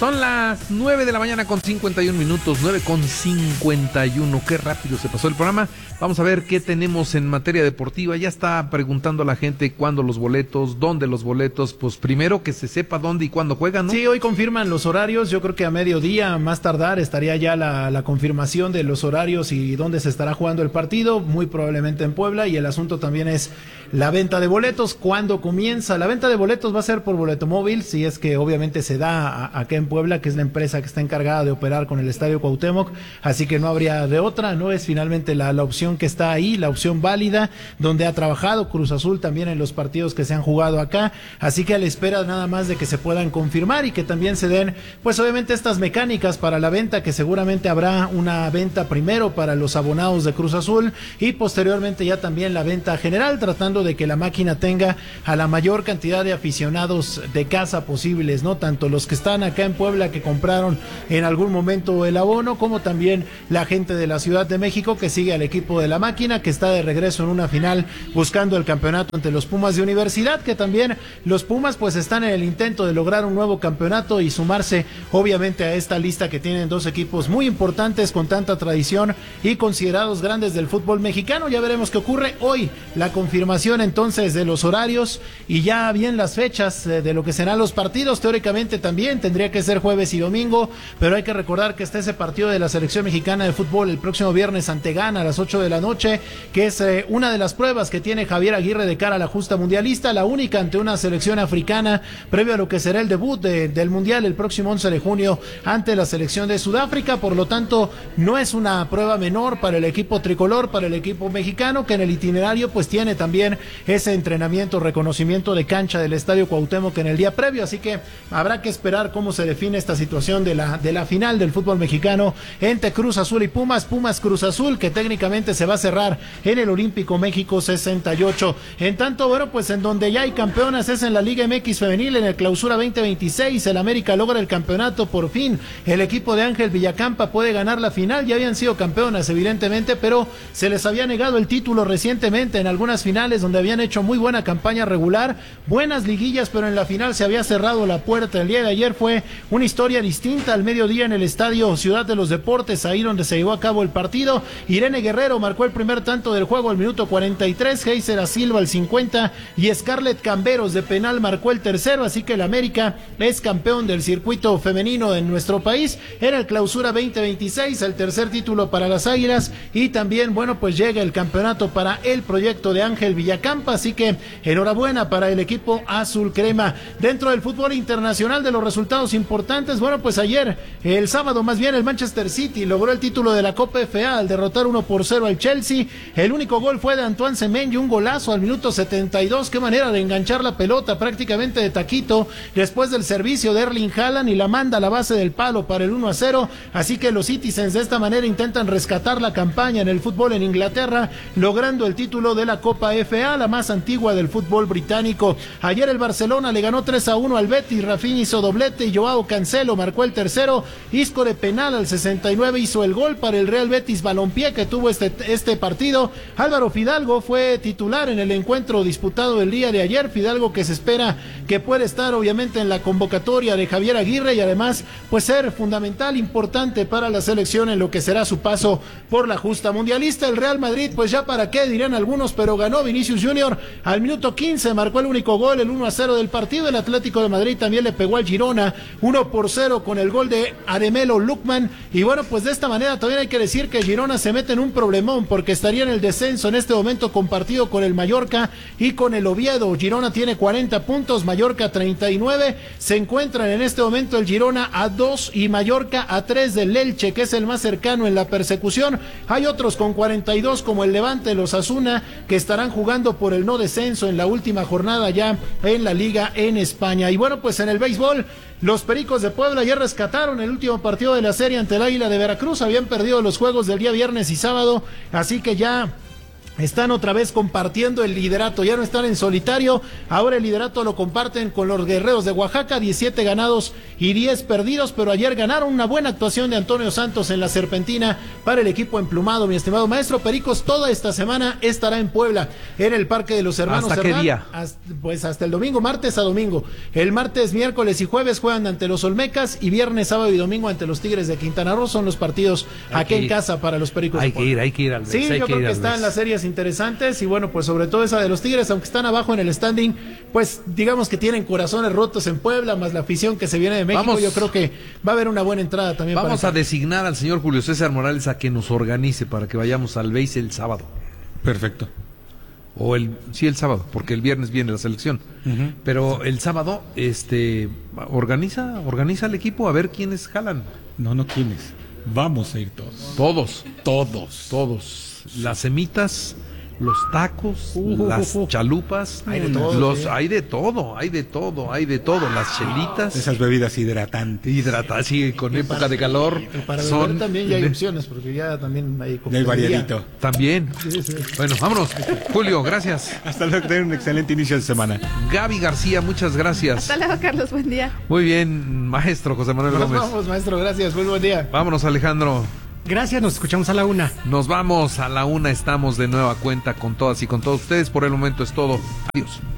Son las 9 de la mañana con 51 minutos, 9:51. Qué rápido se pasó el programa. Vamos a ver qué tenemos en materia deportiva. Ya está preguntando a la gente cuándo los boletos, dónde los boletos. Pues primero que se sepa dónde y cuándo juegan, ¿no? Sí, hoy confirman los horarios. Yo creo que a mediodía, más tardar, estaría ya la confirmación de los horarios y dónde se estará jugando el partido. Muy probablemente en Puebla. Y el asunto también es la venta de boletos. ¿Cuándo comienza? La venta de boletos va a ser por boleto móvil, si es que obviamente se da acá en Puebla, que es la empresa que está encargada de operar con el Estadio Cuauhtémoc, así que no habría de otra, no es finalmente la opción que está ahí, la opción válida, donde ha trabajado Cruz Azul también en los partidos que se han jugado acá, así que a la espera nada más de que se puedan confirmar y que también se den, pues obviamente estas mecánicas para la venta, que seguramente habrá una venta primero para los abonados de Cruz Azul y posteriormente ya también la venta general, tratando de que la máquina tenga a la mayor cantidad de aficionados de casa posibles, ¿no? Tanto los que están acá en Puebla que compraron en algún momento el abono, como también la gente de la Ciudad de México que sigue al equipo de la máquina, que está de regreso en una final buscando el campeonato ante los Pumas de Universidad, que también los Pumas pues están en el intento de lograr un nuevo campeonato y sumarse obviamente a esta lista que tienen dos equipos muy importantes con tanta tradición y considerados grandes del fútbol mexicano. Ya veremos qué ocurre hoy, la confirmación entonces de los horarios y ya bien las fechas de lo que serán los partidos. Teóricamente también tendría que ser jueves y domingo, pero hay que recordar que está ese partido de la selección mexicana de fútbol el próximo viernes ante Ghana a las 8 de la noche, que es una de las pruebas que tiene Javier Aguirre de cara a la justa mundialista, la única ante una selección africana, previo a lo que será el debut del mundial el próximo 11 de junio ante la selección de Sudáfrica. Por lo tanto, no es una prueba menor para el equipo tricolor, para el equipo mexicano, que en el itinerario pues tiene también ese entrenamiento, reconocimiento de cancha del Estadio Cuauhtémoc en el día previo, así que habrá que esperar cómo se define esta situación de la final del fútbol mexicano entre Cruz Azul y Pumas Cruz Azul, que técnicamente se va a cerrar en el Olímpico México 68. En tanto, bueno, pues en donde ya hay campeonas es en la Liga MX femenil, en el Clausura 2026, el América logra el campeonato por fin, el equipo de Ángel Villacampa puede ganar la final, ya habían sido campeonas evidentemente, pero se les había negado el título recientemente en algunas finales donde habían hecho muy buena campaña regular, buenas liguillas, pero en la final se había cerrado la puerta. El día de ayer fue una historia distinta al mediodía en el Estadio Ciudad de los Deportes, ahí donde se llevó a cabo el partido. Irene Guerrero marcó el primer tanto del juego al minuto 43, Heiser da Silva al 50 y Scarlett Camberos de penal marcó el tercero, así que el América es campeón del circuito femenino en nuestro país en el Clausura 2026, el tercer título para las Águilas y también, bueno, pues llega el campeonato para el proyecto de Ángel Villacampa, así que enhorabuena para el equipo azul crema. Dentro del fútbol internacional, de los resultados importantes, bueno, pues ayer, el sábado más bien, el Manchester City logró el título de la Copa FA al derrotar 1-0 al Chelsea. El único gol fue de Antoine Semenyo, un golazo al minuto 72, qué manera de enganchar la pelota prácticamente de taquito después del servicio de Erling Haaland y la manda a la base del palo para el 1-0, así que los Citizens de esta manera intentan rescatar la campaña en el fútbol en Inglaterra, logrando el título de la Copa FA, la más antigua del fútbol británico. Ayer el Barcelona le ganó 3-1 al Betis, Rafinha hizo doblete y Joao Cancelo marcó el tercero, Isco de penal al 69 hizo el gol para el Real Betis Balompié que tuvo este partido. Álvaro Fidalgo fue titular en el encuentro disputado el día de ayer, Fidalgo que se espera que puede estar obviamente en la convocatoria de Javier Aguirre y además pues ser fundamental, importante para la selección en lo que será su paso por la justa mundialista. El Real Madrid pues ya para qué dirán algunos, pero ganó Vinicius Junior al minuto 15, marcó el único gol, el 1-0 del partido. El Atlético de Madrid también le pegó al Girona 1-0 con el gol de Aremelo Lukman y bueno, pues de esta manera también hay que decir que Girona se mete en un problemón porque estaría en el descenso en este momento compartido con el Mallorca y con el Oviedo. Girona tiene 40 puntos, Mallorca 39, se encuentran en este momento el Girona a 2 y Mallorca a 3 del Elche, que es el más cercano en la persecución. Hay otros con 42 como el Levante, los Osasuna, que estarán jugando por el no descenso en la última jornada ya en la liga en España. Y bueno, pues en el béisbol, los Pericos de Puebla ya rescataron el último partido de la serie ante el Águila de Veracruz, habían perdido los juegos del día viernes y sábado, así que ya están otra vez compartiendo el liderato, ya no están en solitario, ahora el liderato lo comparten con los Guerreros de Oaxaca, 17 ganados y 10 perdidos, pero ayer ganaron una buena actuación de Antonio Santos en la Serpentina para el equipo emplumado, mi estimado maestro. Pericos toda esta semana estará en Puebla, en el Parque de los Hermanos ¿Hasta Cerdán. qué día? Pues hasta el domingo, martes a domingo. El martes, miércoles y jueves juegan ante los Olmecas y viernes, sábado y domingo ante los Tigres de Quintana Roo. Son los partidos aquí en casa para los Pericos. Hay que ir al Sí, yo creo que están las series interesantes y bueno, pues sobre todo esa de los Tigres, aunque están abajo en el standing, pues digamos que tienen corazones rotos en Puebla, más la afición que se viene de México. Yo creo que va a haber una buena entrada también. Vamos a designar al señor Julio César Morales a que nos organice para que vayamos al BASE el sábado. Perfecto. O el sábado, porque el viernes viene la selección. Pero el sábado, organiza el equipo a ver quiénes jalan. No quiénes. Vamos a ir todos. Todos. Las semitas, los tacos, las chalupas, hay de todo, hay de todo, las chelitas. Esas bebidas hidratantes. Sí, con época de calor. Para beber también ya hay opciones, porque ya también hay variadito. También. Sí. Bueno, vámonos. Julio, gracias. Hasta luego, que tengan un excelente inicio de semana. Gaby García, muchas gracias. Hasta luego, Carlos, buen día. Muy bien, maestro José Manuel Gómez. Vamos, maestro, gracias, muy buen día. Vámonos, Alejandro. Gracias, nos escuchamos a la 1. Nos vamos a la 1, estamos de nueva cuenta con todas y con todos ustedes. Por el momento es todo. Adiós.